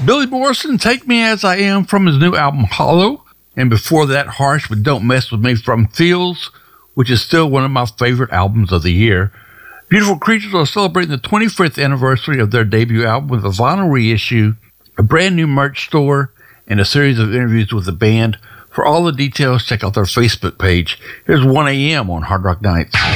Billy Morrison, Take Me As I Am from his new album Hollow. And before that, Harsh with Don't Mess With Me from Fields, which is still one of my favorite albums of the year. Beautiful Creatures are celebrating the 25th anniversary of their debut album with a vinyl reissue, a brand new merch store, and a series of interviews with the band. For all the details, check out their Facebook page. Here's 1 a.m. on Hard Rock Nights.